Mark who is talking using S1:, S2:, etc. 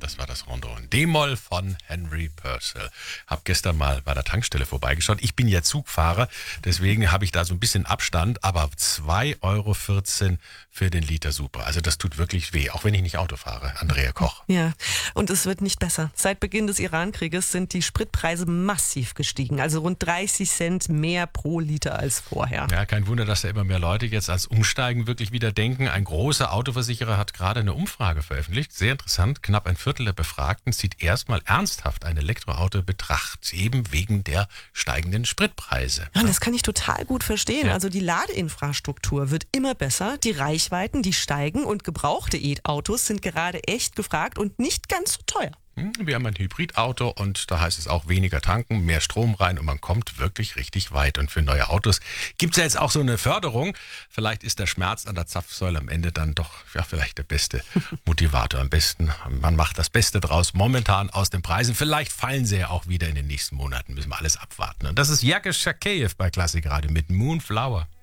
S1: Das war das Rondo in D-Moll von Henry Purcell. Hab gestern mal bei der Tankstelle vorbeigeschaut. Ich bin ja Zugfahrer, deswegen habe ich da so ein bisschen Abstand, aber 2,14 Euro für den Liter Super. Also das tut wirklich weh, auch wenn ich nicht Auto fahre. Andrea Koch.
S2: Ja, und es wird nicht besser. Seit Beginn des Iran-Krieges sind die Spritpreise massiv gestiegen. Also rund 30 Cent mehr pro Liter als vorher.
S1: Ja, kein Wunder, dass da immer mehr Leute jetzt ans Umsteigen wirklich wieder denken. Ein großer Autoversicherer hat gerade eine Umfrage veröffentlicht. Sehr interessant. Knapp ein Viertel der Befragten zieht erstmal ernsthaft ein Elektroauto in Betracht, eben wegen der steigenden Spritpreise.
S2: Ja, das kann ich total gut verstehen.
S1: Ja.
S2: Also die Ladeinfrastruktur wird immer besser, die Reichweiten, die steigen und gebrauchte E-Autos sind gerade echt gefragt und nicht ganz so teuer.
S1: Wir haben ein Hybridauto und da heißt es auch weniger tanken, mehr Strom rein und man kommt wirklich richtig weit. Und für neue Autos gibt es ja jetzt auch so eine Förderung. Vielleicht ist der Schmerz an der Zapfsäule am Ende dann doch vielleicht der beste Motivator. Am besten, man macht das Beste draus momentan aus den Preisen. Vielleicht fallen sie ja auch wieder in den nächsten Monaten, müssen wir alles abwarten. Und das ist Jakisch Shakeyev bei Klassik Radio mit Moonflower.